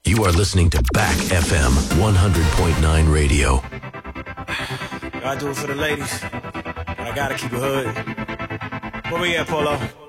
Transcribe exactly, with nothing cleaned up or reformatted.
You are listening to Back F M one hundred point nine radio. I do it for the ladies. I gotta keep it hood. Where we at, Polo?